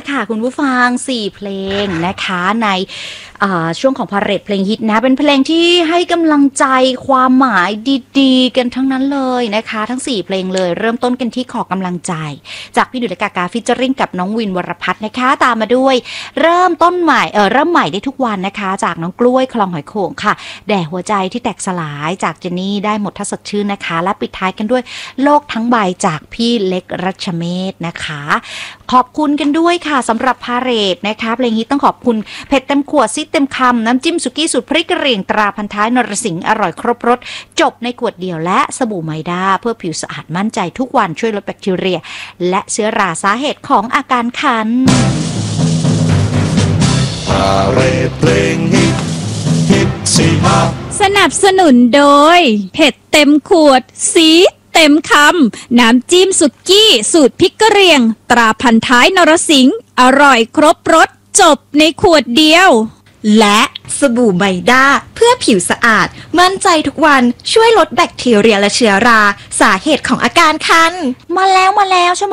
ค่ะคุณผู้ฟัง4เพลงนะคะในช่วงของพาเหรดเพลงฮิตนะเป็นเพลงที่ให้กำลังใจความหมายดีๆกันทั้งนั้นเลยนะคะทั้ง4เพลงเลยเริ่มต้นกันที่ขอกำลังใจจากพี่ดุลกากาฟิชเจอริ่งกับน้องวินวรพัฒน์นะคะตามมาด้วยเริ่มใหม่ได้ทุกวันนะคะจากน้องกล้วยคลองหอยโข่งค่ะแด่หัวใจที่แตกสลายจากเจนนี่ได้หมดถ้าสดชื่นนะคะและปิดท้ายกันด้วยโลกทั้งใบจากพี่เล็กรัชเมธนะคะขอบคุณกันด้วยค่ะสำหรับพาเหรดนะคะเพลงฮิตต้องขอบคุณเผ็ดเต็มขวดซิเต็มคำน้ำจิ้มสุกี้สูตรพริกกระเหรี่ยงตราพันท้ายนรสิงห์อร่อยครบรสจบในขวดเดียวและสบู่ไมด้าเพื่อผิวสะอาดมั่นใจทุกวันช่วยลดแบคทีเรียและเชื้อราสาเหตุของอาการคันพาเหรดเพลงฮิตสี่ห้าสนับสนุนโดยเผ็ดเต็มขวดซีดเต็มคำน้ำจิ้มสุกี้สูตรพริกกระเหรี่ยงตราพันท้ายนรสิงห์อร่อยครบรสจบในขวดเดียวและสบู่ไมด้าเพื่อผิวสะอาดมั่นใจทุกวันช่วยลดแบคทีเรียและเชื้อราสาเหตุของอาการคันมาแล้วชั่วโมง